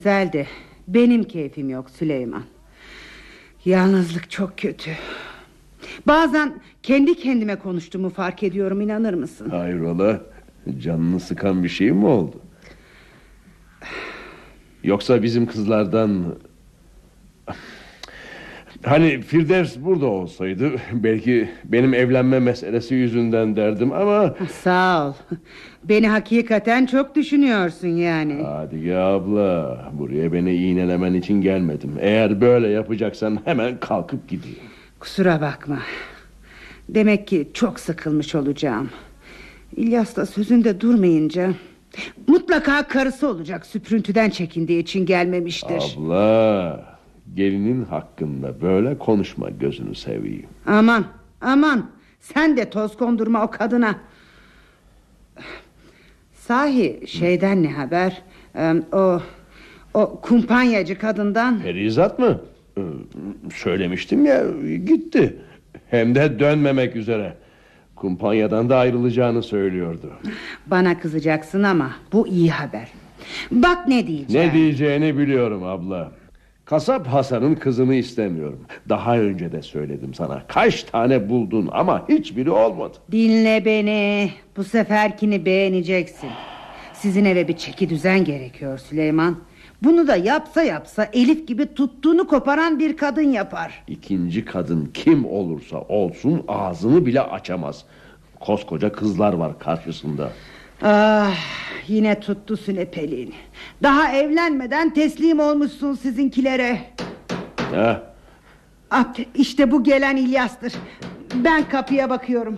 Güzeldi. Benim keyfim yok Süleyman. Yalnızlık çok kötü. Bazen kendi kendime konuştuğumu fark ediyorum, inanır mısın? Hayrola? Canını sıkan bir şey mi oldu? Yoksa bizim kızlardan... Hani Firdevs burada olsaydı belki benim evlenme meselesi yüzünden derdim ama... Sağ ol. Beni hakikaten çok düşünüyorsun yani. Hadi abla, buraya beni iğnelemen için gelmedim. Eğer böyle yapacaksan hemen kalkıp gideyim. Kusura bakma. Demek ki çok sıkılmış olacağım. İlyas da sözünde durmayınca... Mutlaka karısı olacak, süprüntüden çekindiği için gelmemiştir. Abla, gelinin hakkında böyle konuşma, gözünü seveyim. Aman aman, sen de toz kondurma o kadına. Sahi şeyden ne haber? O kumpanyacı kadından. Perizat mı? Söylemiştim ya, gitti. Hem de dönmemek üzere. Kumpanyadan da ayrılacağını söylüyordu. Bana kızacaksın ama bu iyi haber. Bak ne diyeceğim. Ne diyeceğini biliyorum abla. Kasap Hasan'ın kızını istemiyorum. Daha önce de söyledim sana. Kaç tane buldun ama hiçbiri olmadı. Dinle beni. Bu seferkini beğeneceksin. Sizin eve bir çeki düzen gerekiyor Süleyman. Bunu da yapsa Elif gibi tuttuğunu koparan bir kadın yapar. İkinci kadın kim olursa olsun ağzını bile açamaz. Koskoca kızlar var karşısında. Ah, yine tuttu Sünepeli'ni. Daha evlenmeden teslim olmuşsun sizinkilere. Ha? Ah, işte bu gelen İlyas'tır. Ben kapıya bakıyorum.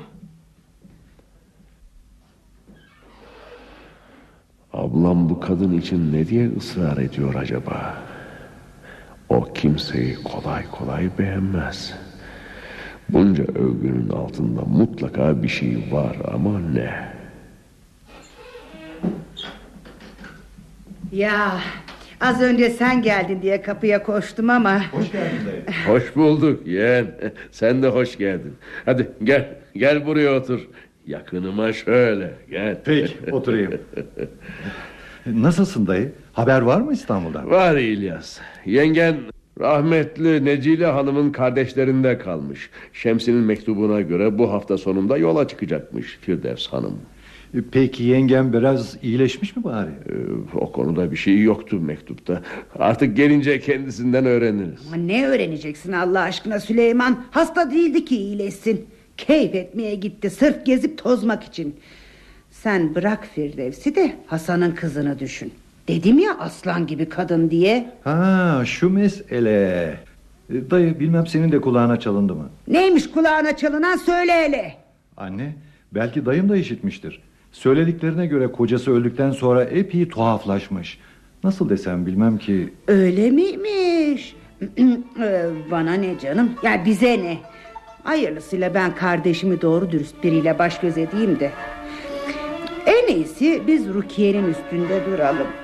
Ablam bu kadın için ne diye ısrar ediyor acaba? O kimseyi kolay kolay beğenmez. Bunca övgünün altında mutlaka bir şey var ama ne? Ya az önce sen geldin diye kapıya koştum ama... Hoş geldin dayı. Hoş bulduk yeğen. Sen de hoş geldin. Hadi gel buraya otur. Yakınıma şöyle gel. Peki, oturayım. Nasılsın dayı? Haber var mı İstanbul'dan? Var İlyas. Yengen rahmetli Necile Hanım'ın kardeşlerinde kalmış. Şemsi'nin mektubuna göre bu hafta sonunda yola çıkacakmış Firdevs Hanım. Peki yengem biraz iyileşmiş mi bari? O konuda bir şey yoktu mektupta. Artık gelince kendisinden öğreniriz. Ama ne öğreneceksin Allah aşkına Süleyman? Hasta değildi ki iyileşsin. Keyif etmeye gitti sırf gezip tozmak için. Sen bırak Firdevs'i de Hasan'ın kızını düşün. Dedim ya aslan gibi kadın diye. Ha, şu mesele. Dayı bilmem senin de kulağına çalındı mı? Neymiş kulağına çalınan, söyle hele. Anne, belki dayım da işitmiştir. Söylediklerine göre kocası öldükten sonra epey tuhaflaşmış. Nasıl desem bilmem ki. Öyle miymiş? Bana ne canım? Ya bize ne? Hayırlısıyla ben kardeşimi doğru dürüst biriyle baş göz edeyim de. En iyisi biz Rukiye'nin üstünde duralım.